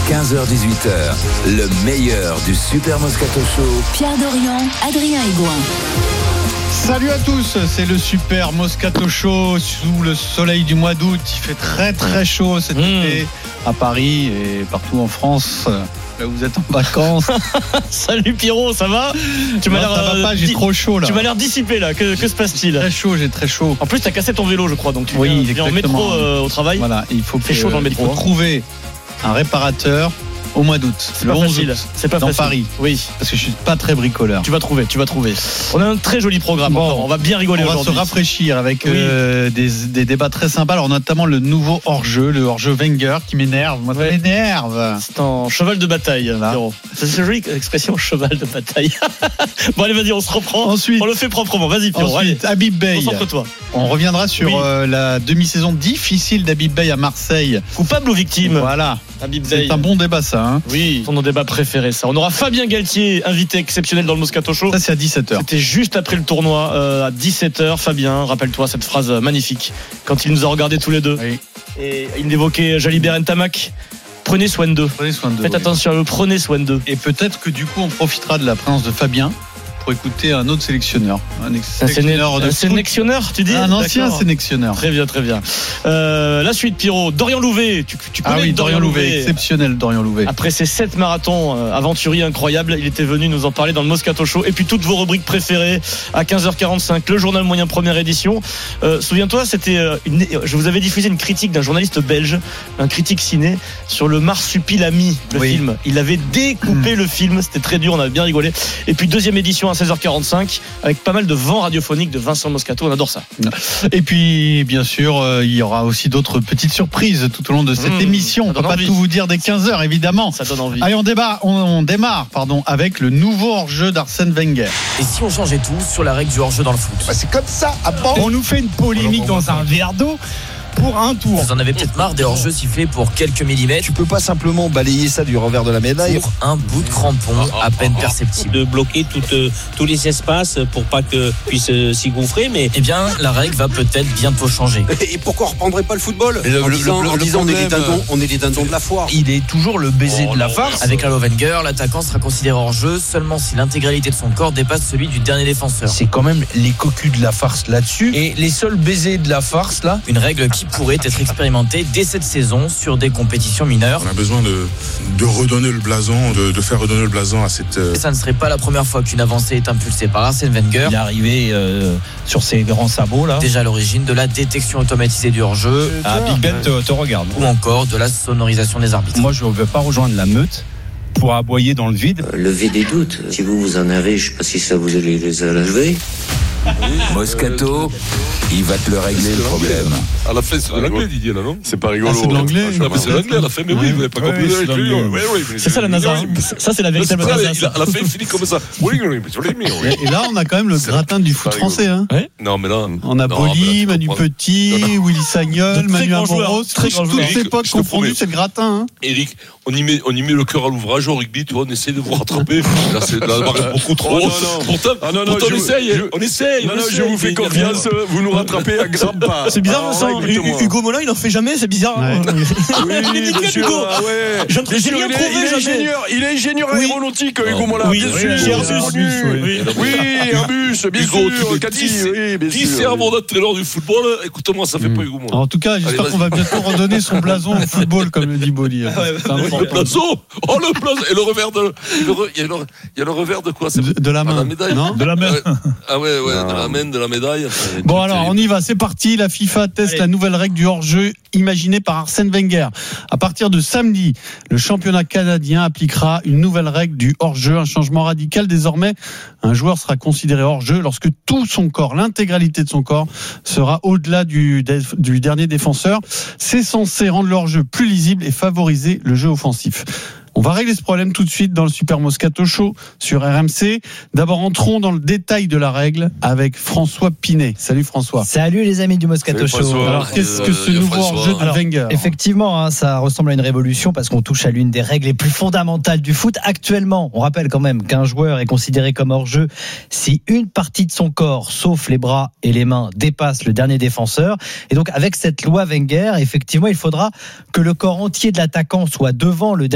15h-18h, le meilleur du Super Moscato Show. Pierre Dorian, Adrien Aigouin. Salut à tous, c'est le Super Moscato Show sous le soleil du mois d'août. Il fait très très chaud cet été à Paris et partout en France. Là où vous êtes en vacances. Salut Pierrot, ça va? Ça va pas, j'ai trop chaud là. Tu m'as l'air dissipé là, que se passe-t-il? J'ai très chaud. En plus t'as cassé ton vélo je crois, donc tu viens en métro au travail. Voilà, il faut chaud dans le métro. Il faut trouver un réparateur au mois d'août. C'est pas facile. C'est pas dans facile. Paris. Oui. Parce que je suis pas très bricoleur. Tu vas trouver. On a un très joli programme. Bon, on va bien rigoler aujourd'hui. On va se rafraîchir avec des débats très sympas. Alors notamment le nouveau hors-jeu, le hors-jeu Wenger qui m'énerve. Moi, ça m'énerve. C'est un cheval de bataille. C'est une jolie expression, cheval de bataille. Bon allez, vas-y, on se reprend. Ensuite, on le fait proprement. Vas-y, Pierrot. Ensuite, Habib Beye. Concentre-toi. On reviendra sur la demi-saison difficile d'Habib Beye à Marseille. Coupable ou victime? Voilà. Habib Beye. C'est un bon débat ça. Oui. Son débat préféré ça. On aura Fabien Galtier, invité exceptionnel dans le Moscato Show. Ça c'est à 17h. C'était juste après le tournoi à 17h. Fabien, rappelle-toi cette phrase magnifique quand il nous a regardés tous les deux. Oui. Et il évoquait Jalibert Ntamak. Prenez soin d'eux. Faites attention à eux, prenez soin d'eux. Et peut-être que du coup on profitera de la présence de Fabien pour écouter un autre sélectionneur. Un sélectionneur, tu dis? Un ancien sélectionneur. Très bien. La suite, Pierrot. Dorian Louvet. Tu connais Dorian Louvet. Exceptionnel, Dorian Louvet. Après ces 7 marathons aventuriers incroyables, il était venu nous en parler dans le Moscato Show. Et puis toutes vos rubriques préférées à 15h45, le journal moyen première édition. Souviens-toi, je vous avais diffusé une critique d'un journaliste belge, un critique ciné, sur le Marsupilami, le film. Il avait découpé le film. C'était très dur, on avait bien rigolé. Et puis deuxième édition à 16h45 avec pas mal de vent radiophonique de Vincent Moscato, on adore ça. Et puis bien sûr il y aura aussi d'autres petites surprises tout au long de cette émission. On ne peut pas tout vous dire dès 15h évidemment. Ça donne envie. Allez, on démarre avec le nouveau hors-jeu d'Arsène Wenger. Et si on changeait tout sur la règle du hors-jeu dans le foot? C'est comme ça. On nous fait une polémique dans un verre d'eau pour un tour. Vous en avez peut-être marre des hors-jeux sifflés pour quelques millimètres. Tu peux pas simplement balayer ça du revers de la médaille. Pour un bout de crampon à peine perceptible. De bloquer tous les espaces pour pas que puisse s'y gouffrer, mais eh bien la règle va peut-être bientôt changer. Et pourquoi on reprendrait pas le football en disant on est les dindons de la foire. Il est toujours le baiser de la farce. Avec Carlo Wenger, l'attaquant sera considéré hors-jeu seulement si l'intégralité de son corps dépasse celui du dernier défenseur. C'est quand même les cocus de la farce là-dessus. Et les seuls baisers de la farce là. Une règle qui pourrait être expérimentée dès cette saison sur des compétitions mineures. On a besoin de redonner le blason, de faire redonner le blason à cette... Et ça ne serait pas la première fois qu'une avancée est impulsée par Arsène Wenger. Il est arrivé sur ses grands sabots là. Déjà à l'origine de la détection automatisée du hors-jeu. Big Ben te regarde. Ou encore de la sonorisation des arbitres. Moi je ne veux pas rejoindre la meute pour aboyer dans le vide. Levez des doutes. Si vous en avez, je ne sais pas si ça vous allez les enlever. Moscato, il va te le régler le problème. À la fin, c'est de l'anglais, Didier, là, non? C'est pas rigolo. C'est de l'anglais. Non, mais c'est de l'anglais à la fin, mais oui, vous n'avez pas compris avec lui. C'est ça la NASA. Ça, c'est la véritable NASA. À la fin, il finit comme ça. Et là, on a quand même le gratin du foot français. Non, mais là. On a Boli, Manu Petit, Willy Sagnol, Manu Amoros. Toutes ces époques confondues, c'est le gratin. Eric, on y met le cœur à l'ouvrage au rugby, tu vois, on essaie de vous rattraper. Là, c'est la barre est beaucoup trop haute. Pourtant, on essaye. Non, je vous fais confiance, vous nous rattrapez à grands pas. C'est bizarre, Vincent. Hugo Mollin, il en fait jamais, c'est bizarre. Oui, bien sûr. J'ai rien trouvé, jamais. Il est ingénieur aéronautique, Hugo Mollin. Oui, bien sûr. Airbus, bien sûr. Qui sert à mon entraîneur du football? Écoute-moi, ça fait pas Hugo Mollin. En tout cas, j'espère qu'on va bientôt redonner son blason au football, comme le dit Boli. Le blason. Oh, le blason. Et le revers de. Il y a le revers de quoi? De la main. La médaille. De la main. Ah ouais, de la médaille. Bon, alors on y va, c'est parti. La FIFA teste la nouvelle règle du hors-jeu imaginée par Arsène Wenger. À partir de samedi, le championnat canadien appliquera une nouvelle règle du hors-jeu, un changement radical. Désormais, un joueur sera considéré hors-jeu lorsque tout son corps, l'intégralité de son corps, sera au-delà du dernier défenseur. C'est censé rendre le hors-jeu plus lisible et favoriser le jeu offensif. On va régler ce problème tout de suite dans le Super Moscato Show sur RMC. D'abord, entrons dans le détail de la règle avec François Pinet. Salut François. Salut les amis du Moscato Show. Alors, qu'est-ce que ce nouveau hors-jeu de Wenger? Effectivement, ça ressemble à une révolution parce qu'on touche à l'une des règles les plus fondamentales du foot. Actuellement, on rappelle quand même qu'un joueur est considéré comme hors-jeu si une partie de son corps, sauf les bras et les mains, dépasse le dernier défenseur. Et donc, avec cette loi Wenger, effectivement, il faudra que le corps entier de l'attaquant soit devant le dernier